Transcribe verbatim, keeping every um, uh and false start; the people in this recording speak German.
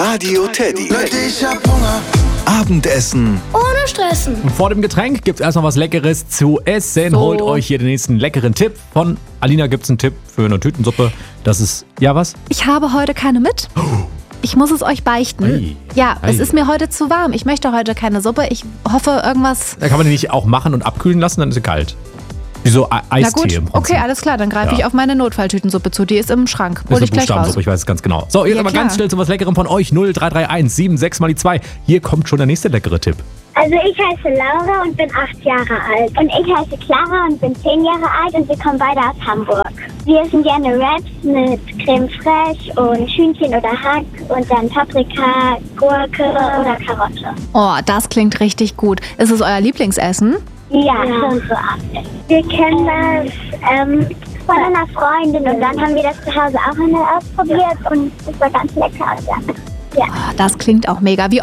Radio Teddy. Ich hab Hunger. Abendessen Ohne Stressen. Und vor dem Getränk gibt's erst noch was Leckeres zu essen. So. Holt euch hier den nächsten leckeren Tipp. Von Alina gibt's einen Tipp für eine Tütensuppe. Das ist, ja was? Ich habe heute keine mit. Ich muss es euch beichten. Ei. Ja, Ei. es ist mir heute zu warm. Ich möchte heute keine Suppe. Ich hoffe irgendwas... Da kann man die nicht auch machen und abkühlen lassen, dann ist sie kalt. Wie so E- Na Eistee gut, im Prinzip. okay, alles klar. Dann greife Ja. ich auf meine Notfalltütensuppe zu. Die ist im Schrank. Das Hol ist ich eine gleich raus. Buchstabensuppe, ich weiß es ganz genau. So, jetzt Ja, aber klar. ganz schnell zu was Leckerem von euch. null drei drei eins sieben sechs mal die zwei. Hier kommt schon der nächste leckere Tipp. Also ich heiße Laura und bin acht Jahre alt. Und ich heiße Clara und bin zehn Jahre alt und wir kommen beide aus Hamburg. Wir essen gerne Wraps mit Creme fraiche und Hühnchen oder Hack und dann Paprika, Gurke oder Karotte. Oh, das klingt richtig gut. Ist es euer Lieblingsessen? Ja, schon so ab. Wir kennen das ähm, von einer Freundin und dann haben wir das zu Hause auch einmal ausprobiert und es war ganz lecker. Und dann, ja. Oh, das klingt auch mega. Wie